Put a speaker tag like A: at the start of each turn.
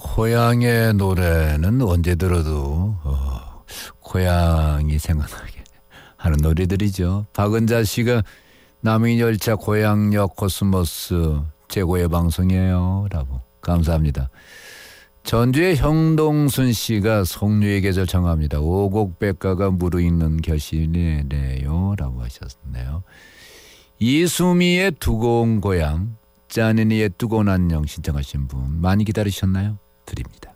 A: 고향의 노래는 언제 들어도 고향이 생각나게 하는 노래들이죠. 박은자 씨가 남인열차 고향역 코스모스 최고의 방송이에요 라고 감사합니다. 전주의 형동순 씨가 송류의 계절 청합니다. 오곡백과가 무르익는 결실이네요 라고 하셨네요. 이수미의 두고 온 고향, 짜니니의 두고 온 안녕 신청하신 분 많이 기다리셨나요? 드립니다.